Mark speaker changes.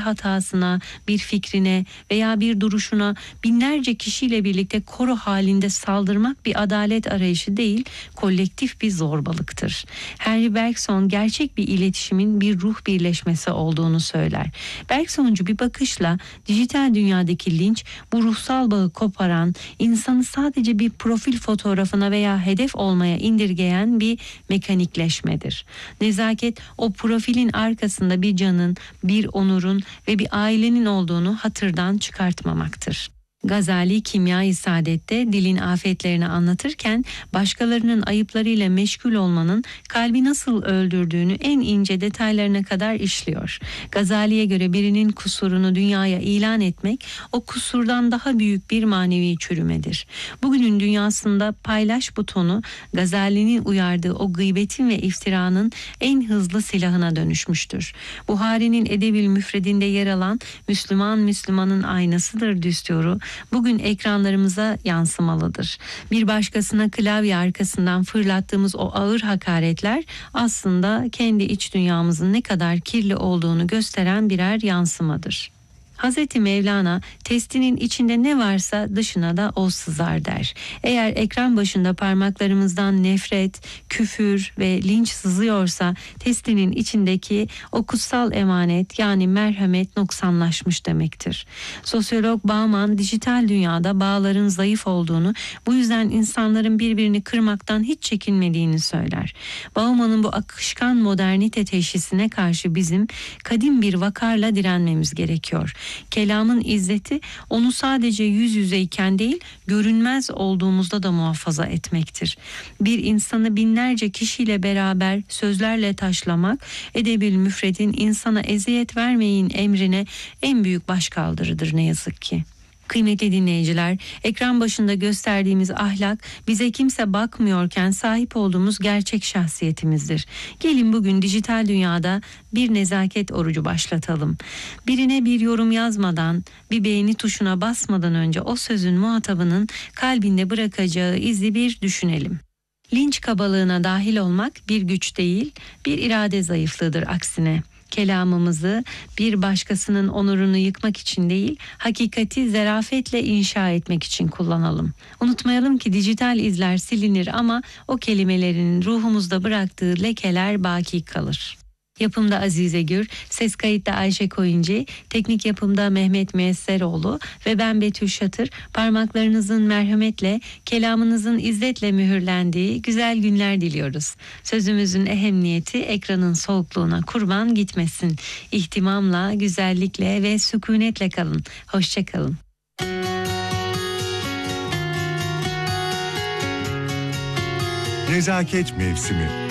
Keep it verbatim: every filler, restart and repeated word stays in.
Speaker 1: hatasına, bir fikrine veya bir duruşuna binlerce kişiyle birlikte koro halinde saldırmak bir adalet arayışı değil, kolektif bir zorbalıktır. Henry Bergson gerçek bir iletişimin bir ruh birleşmesi olduğunu söyler. Bergsoncu bir bakışla dijital dünyadaki linç bu ruhsal bağı koparan, insanı sadece bir profil fotoğrafına veya hedef olmaya indirgeyen bir mekanikleşmedir. Nezaket o profilin arkasında bir canın, bir onurun ve bir ailenin olduğunu hatırdan çıkartmamaktır. Gazali Kimya-i Saadet'te dilin afetlerini anlatırken başkalarının ayıplarıyla meşgul olmanın kalbi nasıl öldürdüğünü en ince detaylarına kadar işliyor. Gazali'ye göre birinin kusurunu dünyaya ilan etmek o kusurdan daha büyük bir manevi çürümedir. Bugünün dünyasında paylaş butonu Gazali'nin uyardığı o gıybetin ve iftiranın en hızlı silahına dönüşmüştür. Buhari'nin Edebil Müfredinde yer alan Müslüman Müslümanın aynasıdır düsturu bugün ekranlarımıza yansımalıdır. Bir başkasına klavye arkasından fırlattığımız o ağır hakaretler aslında kendi iç dünyamızın ne kadar kirli olduğunu gösteren birer yansımadır. Hazreti Mevlana testinin içinde ne varsa dışına da o sızar der. Eğer ekran başında parmaklarımızdan nefret, küfür ve linç sızıyorsa testinin içindeki o kutsal emanet yani merhamet noksanlaşmış demektir. Sosyolog Bauman dijital dünyada bağların zayıf olduğunu, bu yüzden insanların birbirini kırmaktan hiç çekinmediğini söyler. Bauman'ın bu akışkan modernite teşhisine karşı bizim kadim bir vakarla direnmemiz gerekiyor. Kelamın izzeti onu sadece yüz yüzeyken değil, görünmez olduğumuzda da muhafaza etmektir. Bir insanı binlerce kişiyle beraber sözlerle taşlamak, Edebil Müfred'in insana eziyet vermeyin emrine en büyük başkaldırıdır ne yazık ki. Kıymetli dinleyiciler, ekran başında gösterdiğimiz ahlak bize kimse bakmıyorken sahip olduğumuz gerçek şahsiyetimizdir. Gelin bugün dijital dünyada bir nezaket orucu başlatalım. Birine bir yorum yazmadan, bir beğeni tuşuna basmadan önce o sözün muhatabının kalbinde bırakacağı izi bir düşünelim. Linç kabalığına dahil olmak bir güç değil, bir irade zayıflığıdır aksine. Kelamımızı bir başkasının onurunu yıkmak için değil, hakikati zarafetle inşa etmek için kullanalım. Unutmayalım ki dijital izler silinir ama o kelimelerin ruhumuzda bıraktığı lekeler baki kalır. Yapımda Azize Gür, ses kayıtta Ayşe Koyuncu, teknik yapımda Mehmet Müesseroğlu ve ben Betül Şatır. Parmaklarınızın merhametle, kelamınızın izzetle mühürlendiği güzel günler diliyoruz. Sözümüzün ehemmiyeti ekranın soğukluğuna kurban gitmesin. İhtimamla, güzellikle ve sükunetle kalın. Hoşça kalın.
Speaker 2: Nezaket mevsimi.